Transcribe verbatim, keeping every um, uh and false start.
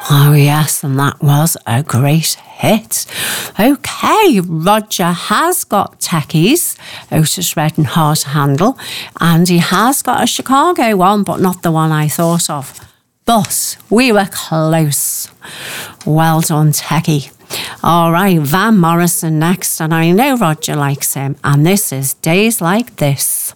Oh, yes, and that was a great hit. Okay, Roger has got techies, Otis Redding hard to handle, and he has got a Chicago one, but not the one I thought of. But we were close. Well done, techie. All right, Van Morrison next, and I know Roger likes him, and this is Days Like This.